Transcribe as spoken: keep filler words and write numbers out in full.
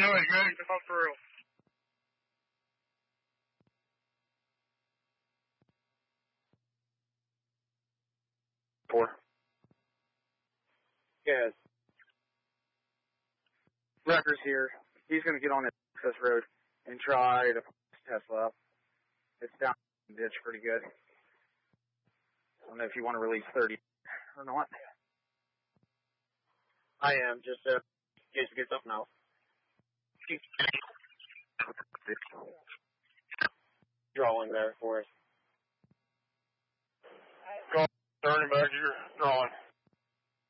Joey, go ahead and come up for real. Four. Yes. Rutgers here. He's going to get on the access road and try to Tesla up. It's down the ditch pretty good. I don't know if you want to release thirty or not. I am. Just uh, in case it gets up now. Drawing there for us. Go, turn him back here. Drawing.